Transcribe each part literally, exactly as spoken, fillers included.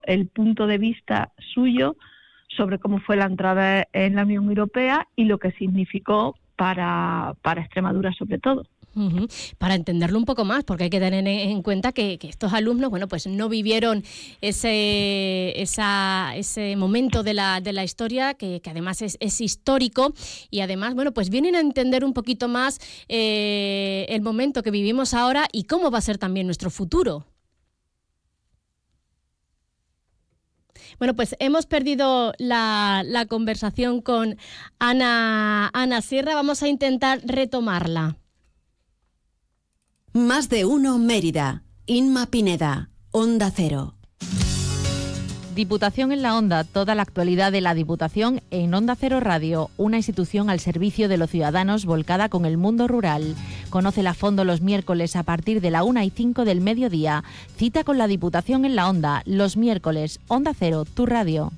el punto de vista suyo sobre cómo fue la entrada en la Unión Europea y lo que significó para, para Extremadura sobre todo. Uh-huh. Para entenderlo un poco más, porque hay que tener en cuenta que, que estos alumnos, bueno, pues no vivieron ese esa, ese momento de la de la historia que, que además es, es histórico y además, bueno, pues vienen a entender un poquito más eh, el momento que vivimos ahora y cómo va a ser también nuestro futuro. Bueno, pues hemos perdido la, la conversación con Ana, Ana Sierra. Vamos a intentar retomarla. Más de uno Mérida. Inma Pineda, Onda Cero. Diputación en la Onda, toda la actualidad de la Diputación en Onda Cero Radio, una institución al servicio de los ciudadanos volcada con el mundo rural. Conócela a fondo los miércoles a partir de la una y cinco del mediodía. Cita con la Diputación en la Onda, los miércoles. Onda Cero, tu radio.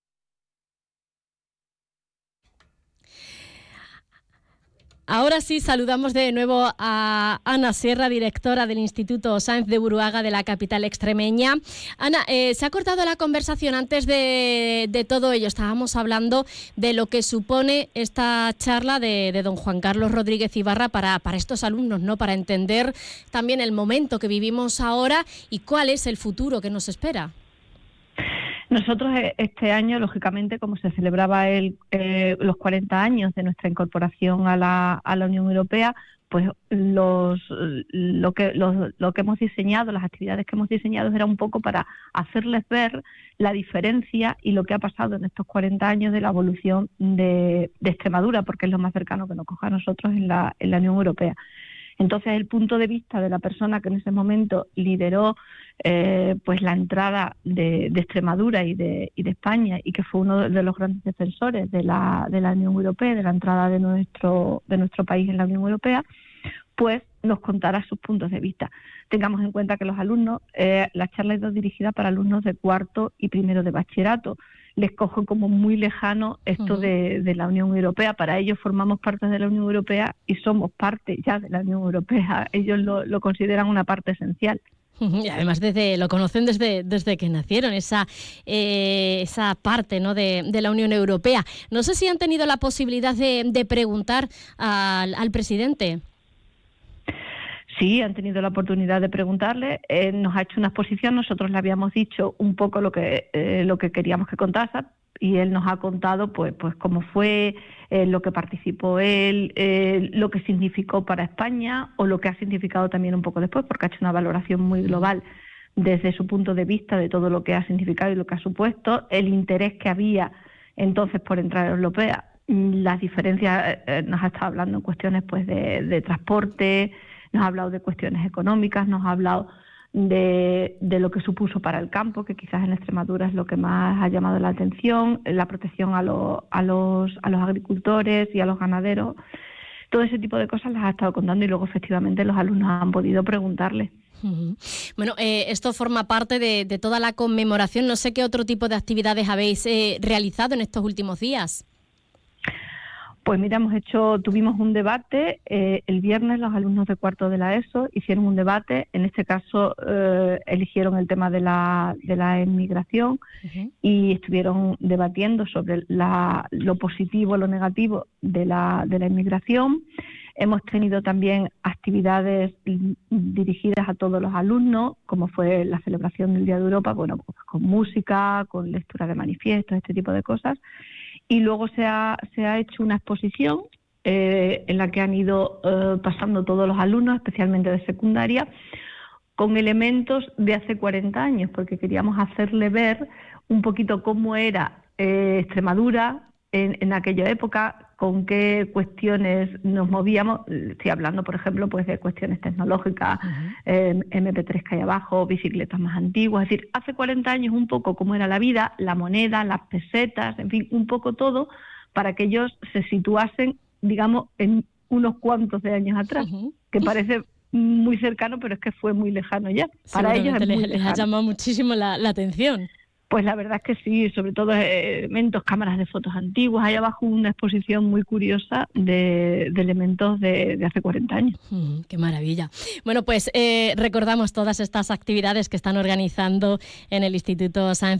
Ahora sí, saludamos de nuevo a Ana Sierra, directora del Instituto Sáenz de Buruaga de la capital extremeña. Ana, eh, se ha cortado la conversación antes de, de todo ello. Estábamos hablando de lo que supone esta charla de, de don Juan Carlos Rodríguez Ibarra para, para estos alumnos, ¿no? Para entender también el momento que vivimos ahora y cuál es el futuro que nos espera. Nosotros este año, lógicamente, como se celebraba el, eh, los cuarenta años de nuestra incorporación a la, a la Unión Europea, pues los, lo, que, los, lo que hemos diseñado, las actividades que hemos diseñado era un poco para hacerles ver la diferencia y lo que ha pasado en estos cuarenta años de la evolución de, de Extremadura, porque es lo más cercano que nos coge a nosotros en la, en la Unión Europea. Entonces, el punto de vista de la persona que en ese momento lideró eh, pues la entrada de, de Extremadura y de, y de España, y que fue uno de los grandes defensores de la, de la Unión Europea, de la entrada de nuestro, de nuestro país en la Unión Europea, pues nos contará sus puntos de vista. Tengamos en cuenta que los alumnos, eh, la charla es dirigida para alumnos de cuarto y primero de bachillerato. Les cojo como muy lejano esto uh-huh. de, de la Unión Europea. Para ellos formamos parte de la Unión Europea y somos parte ya de la Unión Europea. Ellos lo, lo consideran una parte esencial. Y además desde lo conocen desde desde que nacieron, esa eh, esa parte, ¿no? de, de la Unión Europea. No sé si han tenido la posibilidad de, de preguntar al, al presidente. Sí, han tenido la oportunidad de preguntarle. Eh, nos ha hecho una exposición, nosotros le habíamos dicho un poco lo que eh, lo que queríamos que contase, y él nos ha contado pues pues cómo fue, eh, lo que participó él, eh, lo que significó para España o lo que ha significado también un poco después, porque ha hecho una valoración muy global desde su punto de vista de todo lo que ha significado y lo que ha supuesto, el interés que había entonces por entrar a la Europea, las diferencias, eh, nos ha estado hablando en cuestiones pues de, de transporte, nos ha hablado de cuestiones económicas, nos ha hablado de, de lo que supuso para el campo, que quizás en Extremadura es lo que más ha llamado la atención, la protección a, lo, a, los, a los agricultores y a los ganaderos. Todo ese tipo de cosas las ha estado contando y luego efectivamente los alumnos han podido preguntarle. Uh-huh. Bueno, eh, esto forma parte de, de toda la conmemoración. No sé qué otro tipo de actividades habéis eh, realizado en estos últimos días. Pues mira, hemos hecho, tuvimos un debate, eh, el viernes los alumnos de cuarto de la ESO hicieron un debate, en este caso eh, eligieron el tema de la, de la inmigración uh-huh. y estuvieron debatiendo sobre la, lo positivo, lo negativo de la, de la inmigración. Hemos tenido también actividades dirigidas a todos los alumnos, como fue la celebración del Día de Europa, bueno, pues con música, con lectura de manifiestos, este tipo de cosas. Y luego se ha, se ha hecho una exposición eh, en la que han ido eh, pasando todos los alumnos, especialmente de secundaria, con elementos de hace cuarenta años, porque queríamos hacerle ver un poquito cómo era eh, Extremadura en, en aquella época, con qué cuestiones nos movíamos. Estoy hablando, por ejemplo, pues de cuestiones tecnológicas, uh-huh. eh, eme pe tres que hay abajo, bicicletas más antiguas. Es decir, hace cuarenta años un poco cómo era la vida, la moneda, las pesetas, en fin, un poco todo, para que ellos se situasen, digamos, en unos cuantos de años atrás, uh-huh. que parece muy cercano, pero es que fue muy lejano ya. Para ellos es muy les, les ha llamado muchísimo la, la atención. Pues la verdad es que sí, sobre todo elementos, cámaras de fotos antiguas. Hay abajo una exposición muy curiosa de, de elementos de, de hace cuarenta años. Mm, ¡Qué maravilla! Bueno, pues eh, recordamos todas estas actividades que están organizando en el Instituto Sáenz